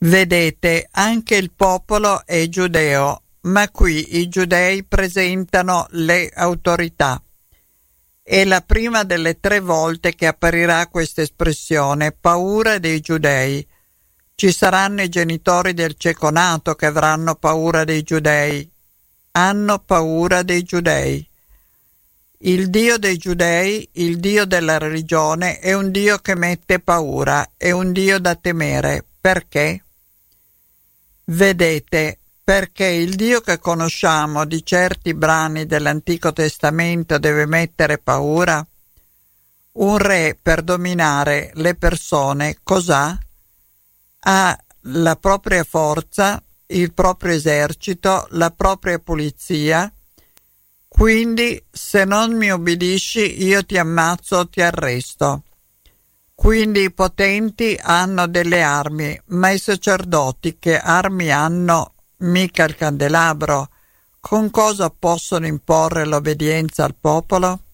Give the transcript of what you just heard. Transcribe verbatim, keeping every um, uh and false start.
Vedete, anche il popolo è giudeo, ma qui i giudei presentano le autorità. È la prima delle tre volte che apparirà questa espressione, paura dei giudei. Ci saranno i genitori del cieco nato che avranno paura dei giudei. Hanno paura dei giudei. Il Dio dei giudei, il Dio della religione, è un Dio che mette paura, è un Dio da temere. Perché? Vedete, perché il Dio che conosciamo di certi brani dell'Antico Testamento deve mettere paura? Un re per dominare le persone cos'ha? Ha la propria forza, il proprio esercito, la propria polizia. Quindi se non mi obbedisci io ti ammazzo o ti arresto. Quindi i potenti hanno delle armi, ma i sacerdoti che armi hanno? Mica il candelabro. Con cosa possono imporre l'obbedienza al popolo?